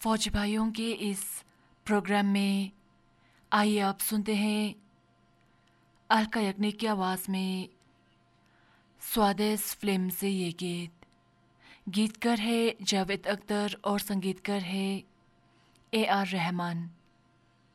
फौजी भाइयों के इस प्रोग्राम में आइए आप सुनते हैं अलका याग्निक की आवाज़ में स्वादेश फिल्म से ये गीत। गीतकार है जावेद अख्तर और संगीतकार है AR रहमान।